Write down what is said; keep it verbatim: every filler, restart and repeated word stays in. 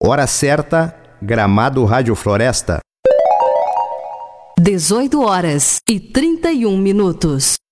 Hora certa, Gramado Rádio Floresta. dezoito horas e trinta e um minutos.